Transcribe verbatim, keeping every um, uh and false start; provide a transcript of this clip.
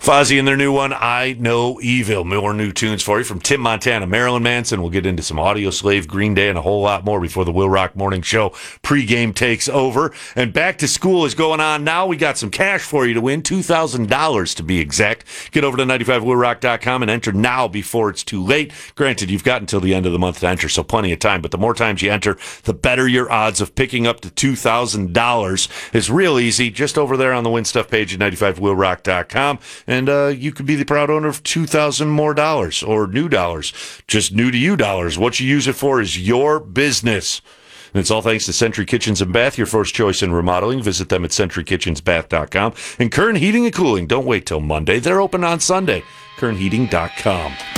Fozzy and their new one, I Know Evil. More new tunes for you from Tim Montana, Marilyn Manson. We'll get into some Audio Slave, Green Day, and a whole lot more before the Will Rock Morning Show pregame takes over. And back to school is going on now. We got some cash for you to win, two thousand dollars to be exact. Get over to ninety-five will rock dot com and enter now before it's too late. Granted, you've got until the end of the month to enter, so plenty of time. But the more times you enter, the better your odds of picking up the two thousand dollars. It's real easy, just over there on the Win Stuff page at ninety-five will rock dot com. And uh, you could be the proud owner of two thousand more dollars or new dollars, just new to you dollars. What you use it for is your business. And it's all thanks to Century Kitchens and Bath, your first choice in remodeling. Visit them at century kitchens bath dot com. And Kern Heating and Cooling, don't wait till Monday. They're open on Sunday. kern heating dot com.